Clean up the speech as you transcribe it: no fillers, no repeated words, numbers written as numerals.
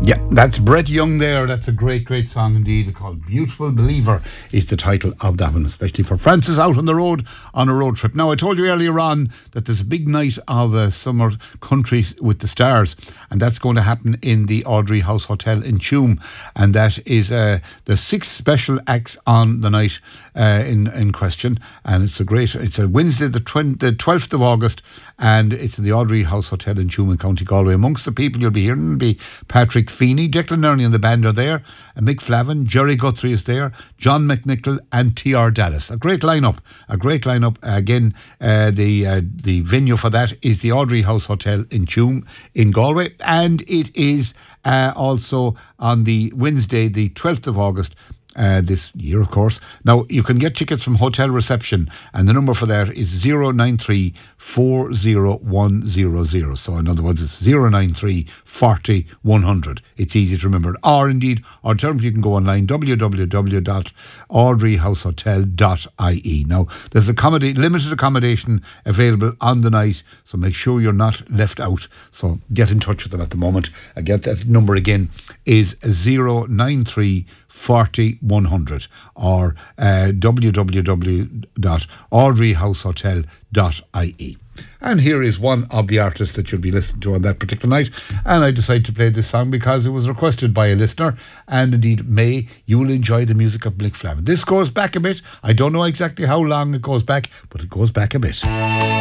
Yeah, that's Brett Young there. That's a great, great song indeed. Called Beautiful Believer is the title of that one, especially for Francis out on the road on a road trip. Now, I told you earlier on that there's a big night of summer country with the stars, and that's going to happen in the Audrey House Hotel in Tuam, and that is the 6 special acts on the night in question, and it's a Wednesday the 12th of August, and it's in the Audrey House Hotel in Tuam in County Galway. Amongst the people you'll be hearing will be Patrick Feeney, Declan Ernie and the band are there, and Mick Flavin, Jerry Guthrie is there, John McNichol and T.R. Dallas. A great lineup. Again, the venue for that is the Audrey House Hotel in Tuam in Galway, and it is also on the Wednesday the 12th of August this year, of course. Now, you can get tickets from Hotel Reception, and the number for that is 093 40100. So, in other words, it's 093 40 100. It's easy to remember. Or, indeed, alternatively, you can go online, www.audreyhousehotel.ie. Now, there's limited accommodation available on the night, so make sure you're not left out. So, get in touch with them at the moment. Get that number again is 093 40 100 or www.audreyhousehotel.ie. And here is one of the artists that you'll be listening to on that particular night, and I decided to play this song because it was requested by a listener, and indeed, May, you will enjoy the music of Mick Flavin. This goes back a bit. I don't know exactly how long it goes back, but it goes back a bit.